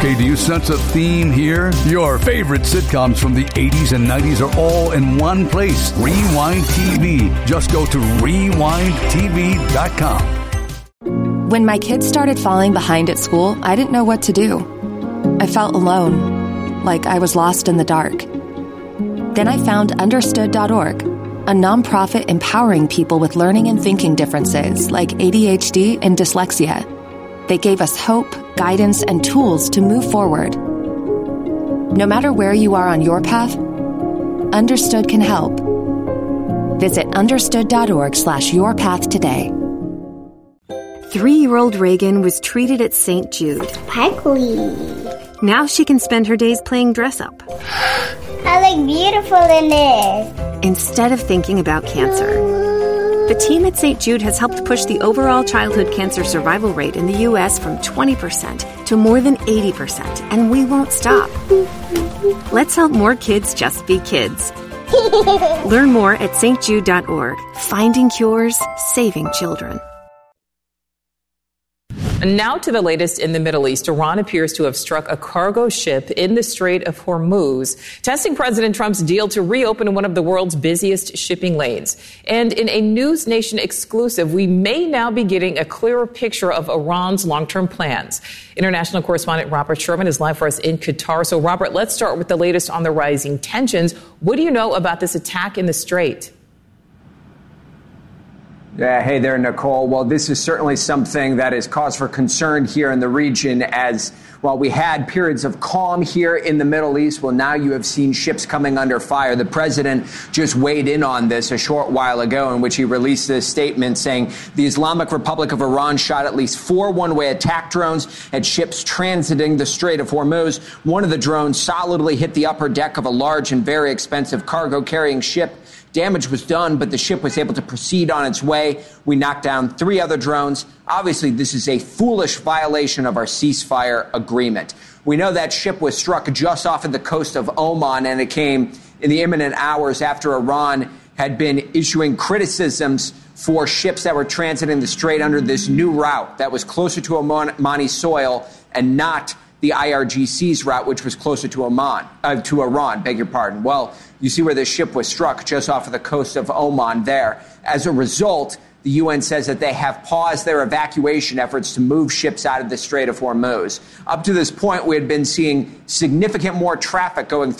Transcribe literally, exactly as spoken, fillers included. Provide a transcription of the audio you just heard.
Okay, do you sense a theme here? Your favorite sitcoms from the eighties and nineties are all in one place. Rewind T V. Just go to rewind t v dot com. When my kids started falling behind at school, I didn't know what to do. I felt alone, like I was lost in the dark. Then I found understood dot org, a nonprofit empowering people with learning and thinking differences like A D H D and dyslexia. They gave us hope, guidance, and tools to move forward. No matter where you are on your path, Understood can help. Visit understood dot org slash your path today. Three-year-old Reagan was treated at Saint Jude. Sparkly. Now she can spend her days playing dress-up. I look beautiful in this. Instead of thinking about cancer. The team at Saint Jude has helped push the overall childhood cancer survival rate in the U S from twenty percent to more than eighty percent, and we won't stop. Let's help more kids just be kids. Learn more at st jude dot org. Finding cures, saving children. And now to the latest in the Middle East. Iran appears to have struck a cargo ship in the Strait of Hormuz, testing President Trump's deal to reopen one of the world's busiest shipping lanes. And in a News Nation exclusive, we may now be getting a clearer picture of Iran's long-term plans. International correspondent Robert Sherman is live for us in Qatar. So, Robert, let's start with the latest on the rising tensions. What do you know about this attack in the Strait? Yeah, hey there, Nicole. Well, this is certainly something that is cause for concern here in the region as, while we had periods of calm here in the Middle East, well, now you have seen ships coming under fire. The president just weighed in on this a short while ago in which he released this statement saying the Islamic Republic of Iran shot at least four one-way attack drones at ships transiting the Strait of Hormuz. One of the drones solidly hit the upper deck of a large and very expensive cargo-carrying ship. Damage was done, but the ship was able to proceed on its way. We knocked down three other drones. Obviously, this is a foolish violation of our ceasefire agreement. We know that ship was struck just off of the coast of Oman, and it came in the imminent hours after Iran had been issuing criticisms for ships that were transiting the strait under this new route that was closer to Omani soil and not the I R G C's route, which was closer to Oman, uh, to Iran, beg your pardon. Well, you see where this ship was struck just off of the coast of Oman there. As a result, the U N says that they have paused their evacuation efforts to move ships out of the Strait of Hormuz. Up to this point, we had been seeing significant more traffic going through